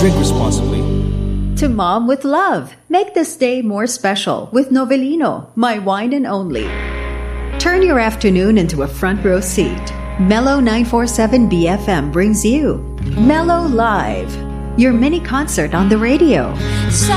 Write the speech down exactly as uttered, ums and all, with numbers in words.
Drink responsibly. To mom with love, make this day more special with Novelino, my wine and only. Turn your afternoon into a front row seat. Mellow nine forty-seven B F M brings you Mellow Live, your mini concert on the radio.